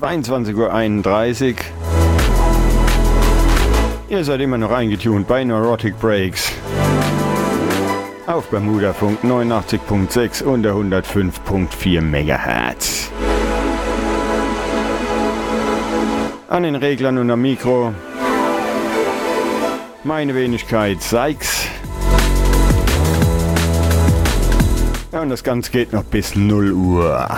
22:31 Uhr. Ihr seid immer noch eingetunt bei Neurotic Breaks. Auf Bermudafunk 89.6 und der 105.4 MHz. An den Reglern und am Mikro meine Wenigkeit Sykes. Ja, und das Ganze geht noch bis 0 Uhr.